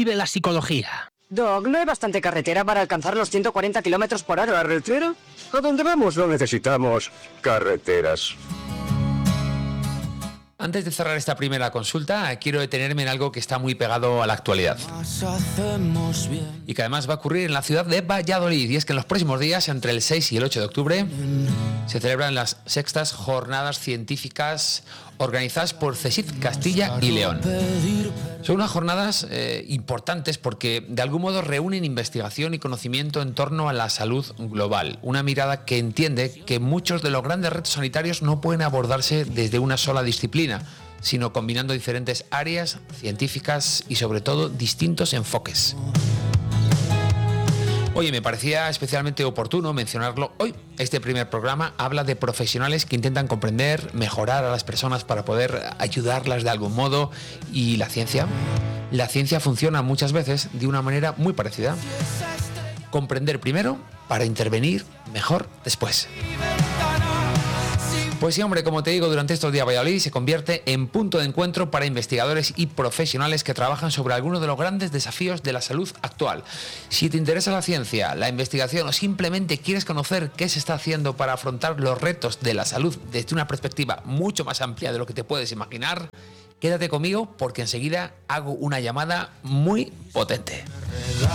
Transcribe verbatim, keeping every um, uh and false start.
vive la psicología. Doc, ¿no hay bastante carretera para alcanzar los ciento cuarenta kilómetros por hora? ¿Carretera? A donde vamos no necesitamos carreteras. Antes de cerrar esta primera consulta, quiero detenerme en algo que está muy pegado a la actualidad y que además va a ocurrir en la ciudad de Valladolid. Y es que en los próximos días, entre el seis y el ocho de octubre, se celebran las sextas jornadas científicas organizadas por CSIC Castilla y León. Son unas jornadas eh, importantes porque de algún modo reúnen investigación y conocimiento en torno a la salud global. Una mirada que entiende que muchos de los grandes retos sanitarios no pueden abordarse desde una sola disciplina, sino combinando diferentes áreas científicas y sobre todo distintos enfoques. Oye, me parecía especialmente oportuno mencionarlo hoy. Este primer programa habla de profesionales que intentan comprender, mejorar a las personas para poder ayudarlas de algún modo. ¿Y la ciencia? La ciencia funciona muchas veces de una manera muy parecida. Comprender primero para intervenir mejor después. Pues sí, hombre, como te digo, durante estos días Valladolid se convierte en punto de encuentro para investigadores y profesionales que trabajan sobre algunos de los grandes desafíos de la salud actual. Si te interesa la ciencia, la investigación o simplemente quieres conocer qué se está haciendo para afrontar los retos de la salud desde una perspectiva mucho más amplia de lo que te puedes imaginar, quédate conmigo porque enseguida hago una llamada muy potente.